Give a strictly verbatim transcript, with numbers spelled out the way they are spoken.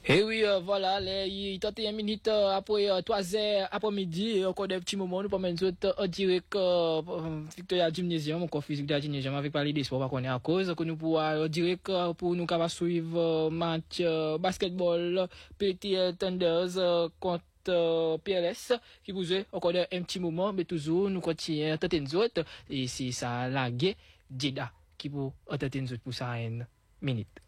Et oui, euh, voilà, les trente et un minutes euh, après euh, trois heures après-midi, encore des petits moments, nous pouvons nous autres en direct euh, Victoria Gymnasium, encore physique de Gymnasium, avec parler des sports, qu'on est à cause, que nous pouvons en direct euh, pour nous capables suivre euh, match euh, basketball, P T L Thunders euh, contre euh, P L S, qui vous est encore un petit moment, mais toujours nous continuons à tenter nous autres, et c'est ça la guerre, Jeddah, qui vous tenter nous autres pour ça une minute.